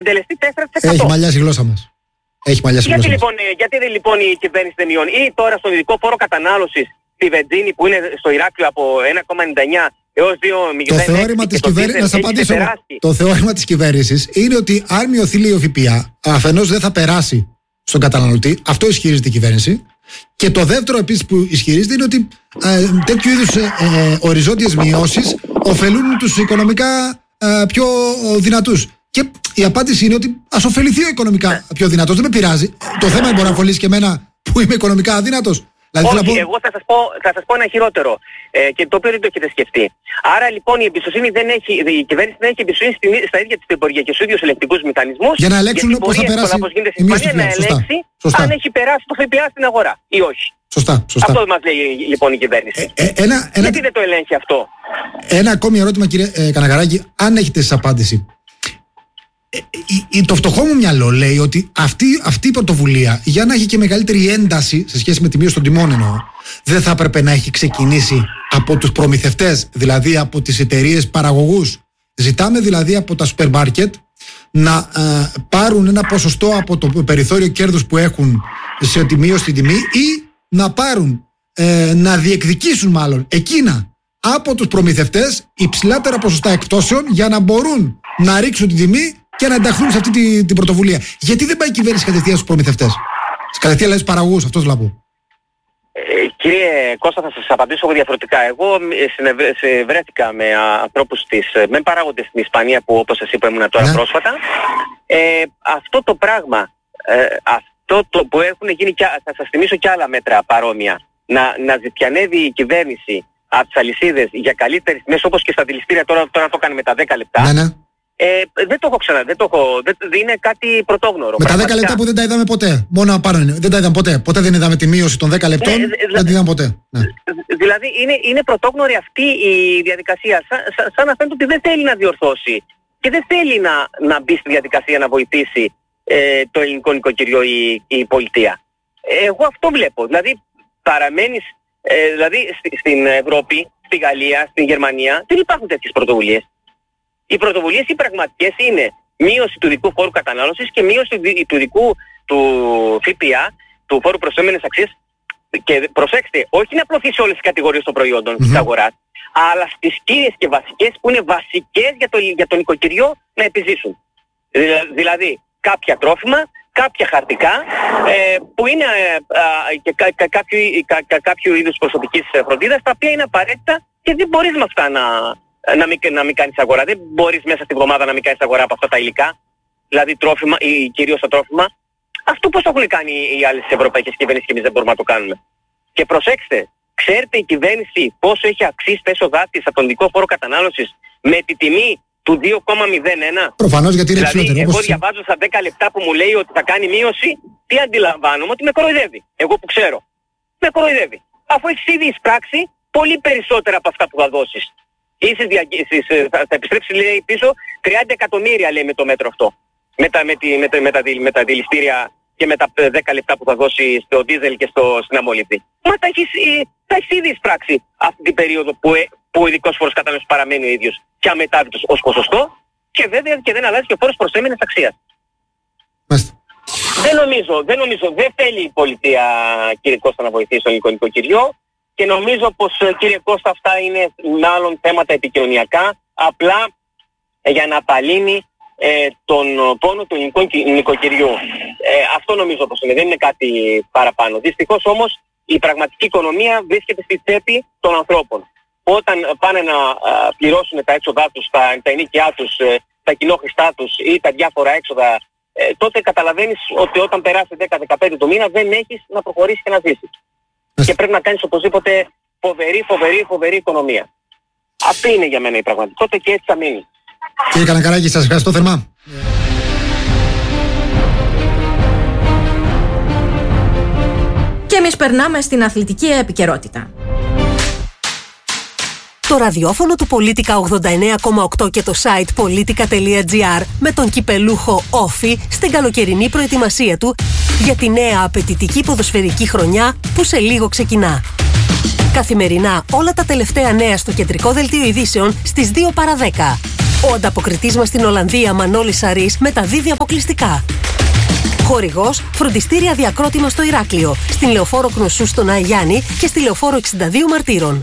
συντελεστή 4%. Έχει μαλλιάσει η γλώσσα μας. Γιατί λοιπόν η κυβέρνηση δεν μειώνει? Ή τώρα στον ειδικό φόρο κατανάλωσης στη βενζίνη που είναι στο Ηράκλειο από 1,99 έως 2,06. Το θεώρημα της κυβέρνησης, να σας απαντήσω. Το θεώρημα της κυβέρνησης είναι ότι αν μειωθεί λίγο ο ΦΠΑ, αφενός δεν θα περάσει στον καταναλωτή. Αυτό ισχυρίζεται η κυβέρνηση. Και το δεύτερο επίσης που ισχυρίζεται είναι ότι τέτοιου είδους οριζόντιες μειώσεις ωφελούν τους οικονομικά πιο δυνατούς. Και η απάντηση είναι ότι ας ωφεληθεί ο οικονομικά πιο δυνατός. Δεν με πειράζει. Το θέμα μπορεί να ωφελήσει και εμένα που είμαι οικονομικά αδύνατος. Όχι, εγώ θα σας πω ένα χειρότερο και το οποίο δεν το έχετε σκεφτεί. Άρα λοιπόν η κυβέρνηση δεν έχει εμπιστοσύνη στα ίδια της υπουργεία και στους ίδιους ελεκτικούς μηχανισμούς για να ελέγξουν πώς θα περάσει η μείωση του ΦΠΑ, να ελέγξει αν έχει περάσει το ΦΠΑ στην αγορά ή όχι. Σωστά. Αυτό μας λέει λοιπόν η κυβέρνηση. Γιατί δεν το ελέγχει αυτό? Ένα ακόμη ερώτημα, κύριε Καναγαράκη, αν έχετε εσείς απάντηση. Το φτωχό μου μυαλό λέει ότι αυτή η πρωτοβουλία, για να έχει και μεγαλύτερη ένταση σε σχέση με τη μείωση των τιμών, εννοώ, δεν θα έπρεπε να έχει ξεκινήσει από τους προμηθευτές, δηλαδή από τις εταιρείες παραγωγούς. Ζητάμε δηλαδή από τα σούπερ μάρκετ να πάρουν ένα ποσοστό από το περιθώριο κέρδους που έχουν σε τη μείωση στην τιμή, ή να πάρουν, να διεκδικήσουν μάλλον εκείνα από τους προμηθευτές υψηλότερα ποσοστά εκπτώσεων για να μπορούν να ρίξουν την τιμή και να ενταχθούν σε αυτή την πρωτοβουλία. Γιατί δεν πάει η κυβέρνηση κατευθείαν στους προμηθευτές? Κατευθείαν λέει στους παραγωγούς, αυτό θέλω να πω. Κύριε Κώστα, θα σας απαντήσω εγώ διαφορετικά. Εγώ βρέθηκα με ανθρώπους με παράγοντες στην Ισπανία που, όπως σας είπα, ήμουν τώρα πρόσφατα. Αυτό το πράγμα, που έχουν γίνει, θα σας θυμίσω και άλλα μέτρα παρόμοια, να ζητιανεύει η κυβέρνηση από τις αλυσίδες για καλύτερες τιμές, όπως και στα δηληστήρια τώρα το έκανε με τα 10 λεπτά. Ναι. Δεν το έχω ξανά, είναι κάτι πρωτόγνωρο. Με τα 10 λεπτά που δεν τα είδαμε ποτέ. Μόνο απάνω είναι. Δεν τα είδαμε ποτέ. Ποτέ δεν είδαμε τη μείωση των 10 λεπτών. Δεν τη είδαμε ποτέ. Ναι. Δηλαδή είναι πρωτόγνωρη αυτή η διαδικασία. Σαν να φαίνεται ότι δεν θέλει να διορθώσει και δεν θέλει να μπει στη διαδικασία να βοηθήσει το ελληνικό νοικοκυριό ή η πολιτεία. Εγώ αυτό βλέπω. Δηλαδή παραμένεις. Δηλαδή στην Ευρώπη, στη Γαλλία, στην Γερμανία δεν υπάρχουν τέτοιες πρωτοβουλίες. Οι πρωτοβουλίες οι πραγματικές είναι μείωση του ειδικού φόρου κατανάλωσης και μείωση του ΦΠΑ, του φόρου προσθέμενης αξίας. Και προσέξτε, όχι να προωθήσει όλες τις κατηγορίες των προϊόντων της αγοράς, αλλά στις κύριες και βασικές που είναι βασικές για το νοικοκυριό να επιζήσουν. Δηλαδή κάποια τρόφιμα, κάποια χαρτικά που είναι κάποιο είδους προσωπικής φροντίδας, τα οποία είναι απαραίτητα και δεν μπορείς με αυτά να μην κάνεις αγορά. Δεν μπορείς μέσα στη βδομάδα να μην κάνεις αγορά από αυτά τα υλικά, δηλαδή τρόφιμα ή κυρίως τα τρόφιμα. Αυτό πώς το έχουν κάνει οι άλλες ευρωπαϊκές κυβερνήσεις και εμείς δεν μπορούμε να το κάνουμε? Και προσέξτε, ξέρετε η κυβέρνηση πόσο έχει αυξήσει τα έσοδά της από τον ειδικό φόρο κατανάλωσης με τη τιμή του 2,01? Προφανώς, γιατί είναι ψηλότερο. Δηλαδή, εγώ διαβάζω στα 10 λεπτά που μου λέει ότι θα κάνει μείωση, τι αντιλαμβάνομαι? Ότι με κοροϊδεύει. Εγώ που ξέρω. Με κοροϊδεύει. Αφού έχεις ήδη εισπράξει πολύ περισσότερα από αυτά που θα δώσεις. Θα επιστρέψει, λέει, πίσω 30 εκατομμύρια, λέει, με το μέτρο αυτό. Με τα δηληστήρια και με τα 10 λεπτά που θα δώσει στο δίζελ και στην αμόλυβδη. Μα τα έχεις ήδη εισπράξει αυτή την περίοδο που ο ειδικός φόρος κατανάλωσης παραμένει ο ίδιος και αμετάβητος ως ποσοστό, και βέβαια και δεν αλλάζει και ο φόρος προσθέμενης αξίας. Δεν νομίζω, δεν θέλει η πολιτεία, κύριε Κώστα, να βοηθήσει τον ελληνικό νοικοκυριό, και νομίζω πως, κύριε Κώστα, αυτά είναι μάλλον θέματα επικοινωνιακά, απλά για να απαλύνει τον πόνο του ελληνικού νοικοκυριού. Αυτό νομίζω πως είναι, δεν είναι κάτι παραπάνω. Δυστυχώς όμως η πραγματική οικονομία βρίσκεται στη τσέπη των ανθρώπων. Όταν πάνε να πληρώσουν τα έξοδά τους, τα ενοίκια τους, τα κοινόχρηστά τους ή τα διάφορα έξοδα, τότε καταλαβαίνεις ότι όταν περάσει 10-15 το μήνα δεν έχεις να προχωρήσεις και να ζήσεις. Και πρέπει να κάνεις οπωσδήποτε φοβερή οικονομία. Αυτή είναι για μένα η πραγματικότητα και έτσι θα μείνει. Κύριε Καναγαράκη, σας ευχαριστώ θερμά. Και εμείς περνάμε στην αθλητική επικαιρότητα. Το ραδιόφωνο του Πολίτικα 89,8 και το site politica.gr με τον κυπελούχο Όφη στην καλοκαιρινή προετοιμασία του για τη νέα απαιτητική ποδοσφαιρική χρονιά που σε λίγο ξεκινά. Καθημερινά όλα τα τελευταία νέα στο κεντρικό δελτίο ειδήσεων στις 2 παρά 10. Ο ανταποκριτής μας στην Ολλανδία Μανώλης Σαρής μεταδίδει αποκλειστικά. Χορηγός Φροντιστήρια Διακρότημα στο Ηράκλειο, στην Λεωφόρο Κνωσού στον Άη Γιάννη και στη Λεωφόρο 62 Μαρτύρων.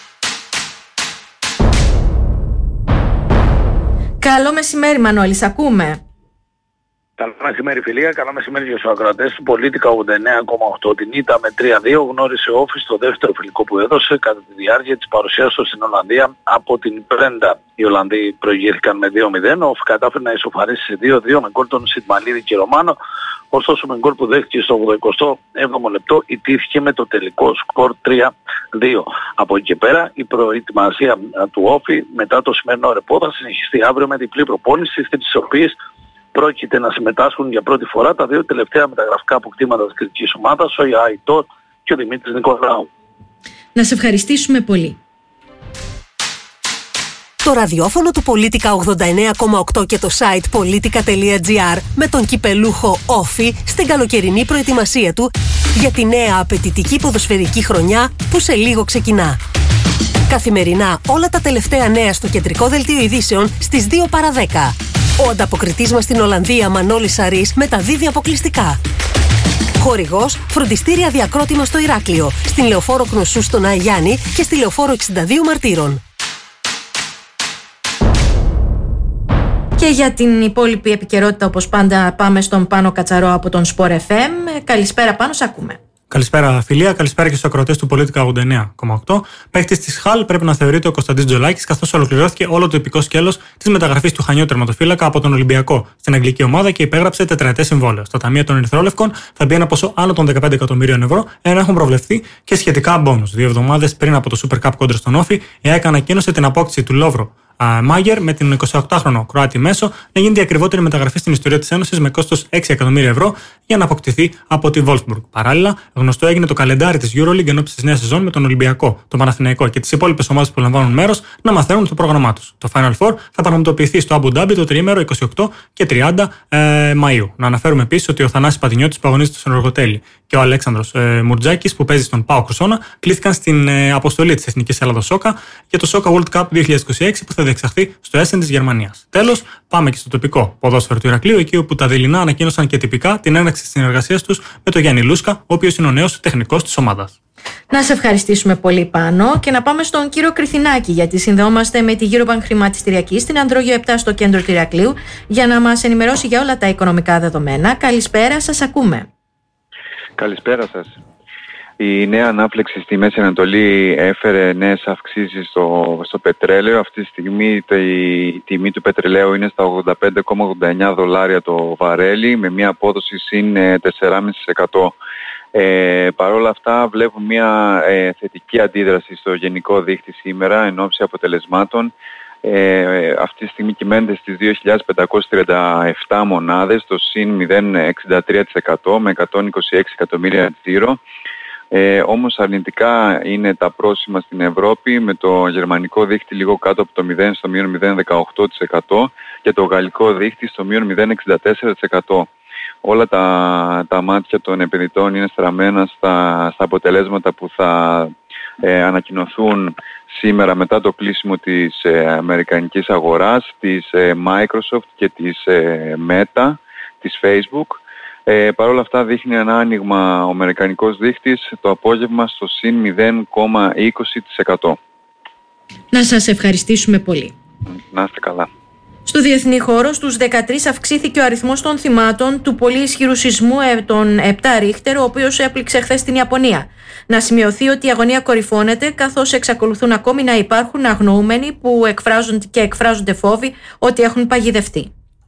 Καλό μεσημέρι, Μανώλη, ακούμε. Καλό μεσημέρι, φιλία. Καλό μεσημέρι για τους ακροατές του Πολίτικα 89,8. Την ήττα με 3-2 γνώρισε ο Όφη στο δεύτερο φιλικό που έδωσε κατά τη διάρκεια της παρουσίας του στην Ολλανδία από την Πρέντα. Οι Ολλανδοί προηγήθηκαν με 2-0. Ο Όφη κατάφερε να ισοφαρίσει σε 2-2 με γκολ των Σιτμαλίδη και Ρωμάνο. Ωστόσο με γκολ που δέχτηκε στο 87ο λεπτό ιτήθηκε με το τελικό σκορ 3-2. Από εκεί και πέρα η προετοιμασία του Όφη μετά το σημερινό ρεπό θα συνεχιστεί αύριο με διπλή προπόνηση, στις οποίες πρόκειται να συμμετάσχουν για πρώτη φορά τα δύο τελευταία μεταγραφικά αποκτήματα της κριτικής ομάδας, ο Ιαϊτόρ και ο Δημήτρης Νικολάου. Να σε ευχαριστήσουμε πολύ. Το ραδιόφωνο του Πολίτικα 89,8 και το site politica.gr με τον κυπελούχο Όφη στην καλοκαιρινή προετοιμασία του για τη νέα απαιτητική ποδοσφαιρική χρονιά που σε λίγο ξεκινά. Καθημερινά όλα τα τελευταία νέα στο κεντρικό δελτίο ειδήσεων στις 2 παρά 10. Ο ανταποκριτής μας στην Ολλανδία Μανώλης Σαρής μεταδίδει αποκλειστικά. Χορηγός Φροντιστήρια Διακρότημα στο Ηράκλειο, στην Λεωφόρο Κνωσού στον Άη Γιάννη και στη Λεωφόρο 62 Μαρτύρων. Και για την υπόλοιπη επικαιρότητα, όπως πάντα, πάμε στον Πάνο Κατσαρό από τον Sport FM. Καλησπέρα, Πάνο, σ' ακούμε. Καλησπέρα, φιλία. Καλησπέρα και στους ακροατές του Πολίτικα 89,8. Παίκτης της Χαλ πρέπει να θεωρείται ο Κωνσταντίν Τζολάκης, καθώς ολοκληρώθηκε όλο το επικό σκέλος της μεταγραφής του Χανιού τερματοφύλακα από τον Ολυμπιακό στην αγγλική ομάδα και υπέγραψε τετραετές συμβόλαιο. Στα ταμεία των Ερυθρόλευκων θα μπει ένα ποσό άνω των 15 εκατομμύριων ευρώ, ενώ έχουν προβλεφθεί και σχετικά μπόνους. 2 εβδομάδες πριν από το Super Cup κόντρα στον Όφη, η ΑΕΚ ανακοίνωσε την απόκτηση του Λόβρο Μάγερ με την 28χρονο Κροάτη μέσο να γίνει η ακριβότερη μεταγραφή στην ιστορία της Ένωσης με κόστος 6 εκατομμύρια ευρώ για να αποκτηθεί από τη Wolfsburg. Παράλληλα, γνωστό έγινε το καλεντάρι της EuroLeague εν ώψη της νέας σεζόν με τον Ολυμπιακό, τον Παναθηναϊκό και τις υπόλοιπες ομάδες που λαμβάνουν μέρος να μαθαίνουν το πρόγραμμά τους. Το Final Four θα πραγματοποιηθεί στο Αμπου Ντάμπι το τριήμερο 28 και 30 Μαΐου. Να αναφέρουμε επίσης ότι ο Θανάσης Πατινιώτης που αγωνίζεται στον Εργοτέλη και ο Αλέξανδρος Μουρτζάκης που παίζει στον ΠΑΟΚ Κρουσόνα κλήθηκαν στην αποστολή της Εθνικής Ελλάδος Σόκα για το Σόκα World Cup 2026 που θα διεξαχθεί στο Essen της Γερμανίας. Τέλος, πάμε και στο τοπικό ποδόσφαιρο του Ηρακλείου, εκεί όπου τα δειλινά ανακοίνωσαν και τυπικά την έναρξη της συνεργασίας τους με τον Γιάννη Λούσκα, ο οποίος είναι ο νέος τεχνικός της ομάδας. Να σε ευχαριστήσουμε πολύ, Πάνο, και να πάμε στον κύριο Κρυθινάκη, γιατί συνδεόμαστε με τη Eurobank Χρηματιστηριακή στην Ανδρόγειο 7 στο κέντρο του Ηρακλείου για να μας ενημερώσει για όλα τα οικονομικά δεδομένα. Καλησπέρα, σας ακούμε. Καλησπέρα σας. Η νέα ανάφλεξη στη Μέση Ανατολή έφερε νέες αυξήσεις στο πετρέλαιο. Αυτή τη στιγμή η τιμή του πετρελαίου είναι στα $85,89 το βαρέλι με μια απόδοση συν 4,5%. Παρ' όλα αυτά βλέπουμε μια θετική αντίδραση στο γενικό δείκτη σήμερα εν ώψη αποτελεσμάτων. Αυτή τη στιγμή κυμαίνεται στις 2.537 μονάδες, το συν 0,63% με 126 εκατομμύρια τζίρο. Όμως αρνητικά είναι τα πρόσημα στην Ευρώπη με το γερμανικό δείκτη λίγο κάτω από το 0 στο μείον 0,18% και το γαλλικό δείκτη στο μείον 0,64%. Όλα τα μάτια των επενδυτών είναι στραμμένα στα αποτελέσματα που θα ανακοινωθούν σήμερα μετά το κλείσιμο της αμερικανικής αγοράς, της Microsoft και της Meta, της Facebook. Παρ' όλα αυτά δείχνει ένα άνοιγμα ο αμερικανικός δείκτης το απόγευμα στο συν 0,20%. Να σας ευχαριστήσουμε πολύ. Να είστε καλά. Στο διεθνή χώρο, στους 13 αυξήθηκε ο αριθμός των θυμάτων του πολύ ισχυρού σεισμού των 7 Ρίχτερ, ο οποίος έπληξε χθες στην Ιαπωνία. Να σημειωθεί ότι η αγωνία κορυφώνεται, καθώς εξακολουθούν ακόμη να υπάρχουν αγνοούμενοι που εκφράζονται φόβοι ότι έχουν παγιδευτεί.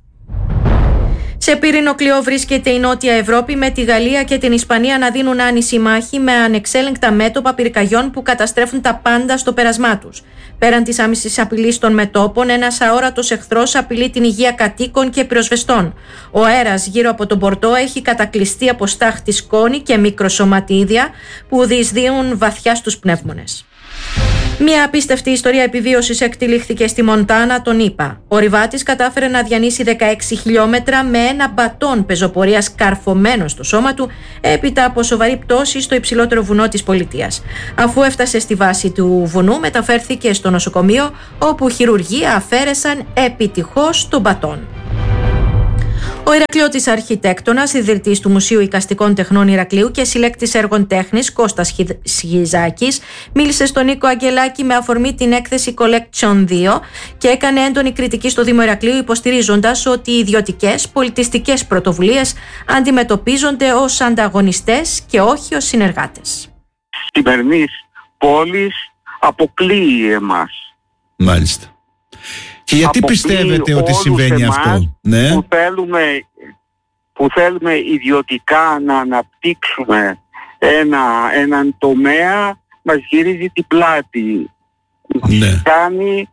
Σε πύρινο κλειό βρίσκεται η Νότια Ευρώπη, με τη Γαλλία και την Ισπανία να δίνουν άνηση μάχη με ανεξέλεγκτα μέτωπα πυρκαγιών που καταστρέφουν τα πάντα στο πέρασμά τους. Πέραν της άμεσης απειλής των μετώπων, ένας αόρατος εχθρός απειλεί την υγεία κατοίκων και πυροσβεστών. Ο αέρας γύρω από τον Πορτό έχει κατακλειστεί από στάχτη σκόνη και μικροσωματίδια που διεισδύουν βαθιά στους πνεύμονες. Μια απίστευτη ιστορία επιβίωσης εκτυλίχθηκε στη Μοντάνα, τον ΗΠΑ. Ο ρηβάτης κατάφερε να διανύσει 16 χιλιόμετρα με ένα μπατόν πεζοπορίας καρφωμένο στο σώμα του έπειτα από σοβαρή πτώση στο υψηλότερο βουνό της πολιτείας. Αφού έφτασε στη βάση του βουνού, μεταφέρθηκε στο νοσοκομείο, όπου χειρουργοί αφαίρεσαν επιτυχώς τον μπατόν. Ο Ηρακλειώτης αρχιτέκτονας, ιδρυτής του Μουσείου Εικαστικών Τεχνών Ηρακλείου και συλλέκτης έργων τέχνης Κώστας Σχιζάκης, μίλησε στον Νίκο Αγγελάκη με αφορμή την έκθεση Collection 2 και έκανε έντονη κριτική στο Δήμο Ηρακλείου, υποστηρίζοντας ότι οι ιδιωτικές πολιτιστικές πρωτοβουλίες αντιμετωπίζονται ως ανταγωνιστές και όχι ως συνεργάτες. Σημερινής πόλης αποκλείει εμάς. Μάλιστα. Και γιατί πιστεύετε ότι συμβαίνει αυτό? Ναι. Που θέλουμε ιδιωτικά να αναπτύξουμε έναν τομέα, μας γυρίζει την πλάτη. Ναι. Κάνει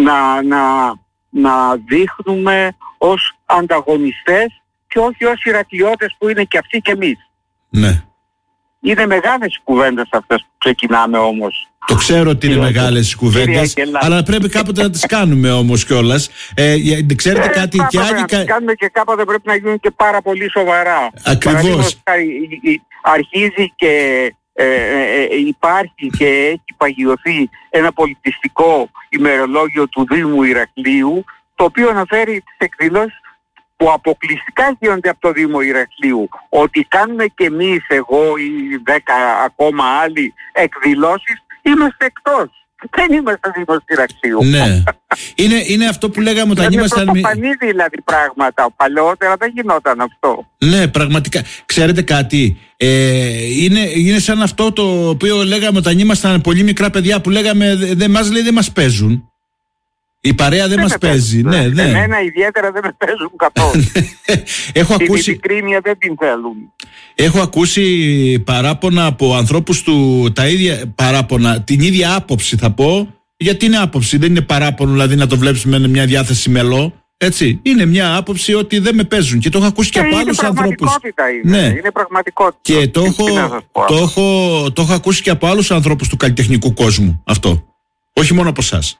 να δείχνουμε ως ανταγωνιστές και όχι ως Ηρακλειώτες που είναι και αυτοί και εμείς. Ναι. Είναι μεγάλες κουβέντες αυτές που ξεκινάμε όμως. Το ξέρω ότι είναι μεγάλες οι κουβέντες, αλλά πρέπει κάποτε να τις κάνουμε όμως κιόλας. Ξέρετε κάτι, και άλλοι... Να τις κάνουμε και κάποτε πρέπει να γίνουν και πάρα πολύ σοβαρά. Ακριβώς. Αρχίζει και υπάρχει και έχει παγιωθεί ένα πολιτιστικό ημερολόγιο του Δήμου Ηρακλείου, το οποίο αναφέρει τις εκδηλώσεις που αποκλειστικά γίνονται από το Δήμο Ηρακλείου. Ότι κάνουμε και εμείς, εγώ ή 10 ακόμα άλλοι εκδηλώσεις, είμαστε εκτός. Δεν είμαστε Δήμος Ηρακλείου. Ναι. Είναι αυτό που λέγαμε όταν ήμασταν... Είναι πρωτοφανή δηλαδή πράγματα. Παλαιότερα δεν γινόταν αυτό. Ναι, πραγματικά. Ξέρετε κάτι, είναι σαν αυτό το οποίο λέγαμε όταν ήμασταν πολύ μικρά παιδιά, που λέγαμε δεν μας παίζουν. Η παρέα δεν μας παίζει. Ναι. Εμένα ιδιαίτερα δεν με παίζουν καθόλου. Την ειλικρίνεια δεν την θέλουν. Έχω ακούσει παράπονα από ανθρώπους τα ίδια παράπονα, την ίδια άποψη θα πω, γιατί είναι άποψη, δεν είναι παράπονο δηλαδή να το βλέπεις με μια διάθεση μελό. Έτσι, είναι μια άποψη ότι δεν με παίζουν και το έχω ακούσει και από άλλους ανθρώπους. Είναι πραγματικότητα. Και το έχω ακούσει και από άλλους ανθρώπους του καλλιτεχνικού κόσμου αυτό. Όχι μόνο από εσάς.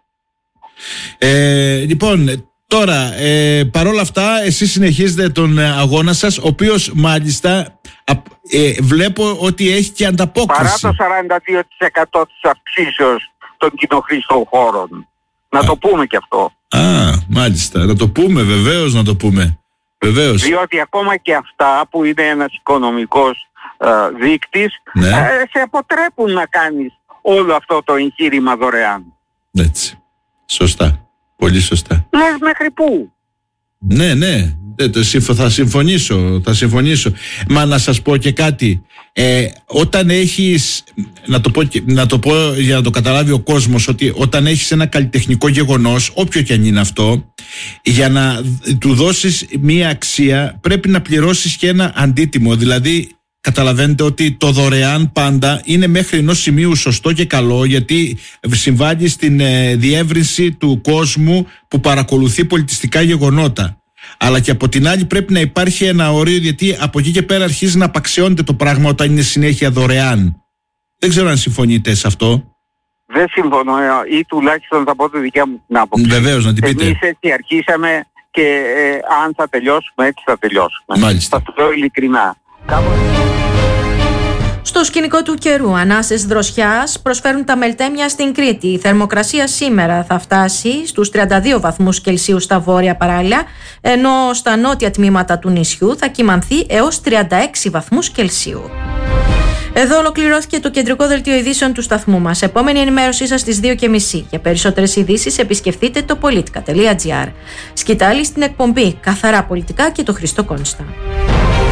Λοιπόν, τώρα παρόλα αυτά εσείς συνεχίζετε τον αγώνα σας, ο οποίος μάλιστα βλέπω ότι έχει και ανταπόκριση. Παρά το 42% της αυξήσεως των κοινοχρήστων χώρων. Να το πούμε και αυτό. Μάλιστα, να το πούμε, βεβαίως να το πούμε. Βεβαίως. Διότι ακόμα και αυτά που είναι ένας οικονομικός δείκτης, ναι, σε αποτρέπουν να κάνεις όλο αυτό το εγχείρημα δωρεάν. Έτσι. Σωστά. Πολύ σωστά. Λες μέχρι πού? Ναι. Θα συμφωνήσω. Μα να σας πω και κάτι. Όταν έχεις, να το πω για να το καταλάβει ο κόσμος, ότι όταν έχεις ένα καλλιτεχνικό γεγονός, όποιο και αν είναι αυτό, για να του δώσεις μία αξία πρέπει να πληρώσεις και ένα αντίτιμο. Δηλαδή καταλαβαίνετε ότι το δωρεάν πάντα είναι μέχρι ενός σημείου σωστό και καλό, γιατί συμβάλλει στην διεύρυνση του κόσμου που παρακολουθεί πολιτιστικά γεγονότα. Αλλά και από την άλλη πρέπει να υπάρχει ένα όριο, γιατί από εκεί και πέρα αρχίζει να απαξιώνεται το πράγμα όταν είναι συνέχεια δωρεάν. Δεν ξέρω αν συμφωνείτε σε αυτό. Δεν συμφωνώ, ή τουλάχιστον θα πω τη δικιά μου την άποψη. Βεβαίως, να την πείτε. Εμείς έτσι αρχίσαμε και αν θα τελειώσουμε έτσι θα τελειώσουμε. Μάλιστα. Θα το λέω ειλικρινά. Στο σκηνικό του καιρού, ανάσες δροσιάς προσφέρουν τα μελτέμια στην Κρήτη. Η θερμοκρασία σήμερα θα φτάσει στους 32 βαθμούς Κελσίου στα βόρεια παράλια, ενώ στα νότια τμήματα του νησιού θα κυμανθεί έως 36 βαθμούς Κελσίου. Εδώ ολοκληρώθηκε το κεντρικό δελτίο ειδήσεων του σταθμού μας. Επόμενη ενημέρωσή σας στις 2:30. Για περισσότερες ειδήσεις επισκεφτείτε το politica.gr. Σκητάλη στην εκπομπή Καθαρά Πολιτικά και το Χρήστο Κόνστα.